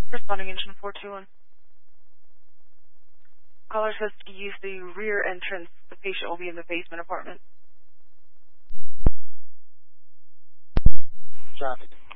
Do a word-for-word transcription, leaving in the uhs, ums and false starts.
Responding engine four two one. Caller says to use the rear entrance. The patient will be in the basement apartment. Traffic.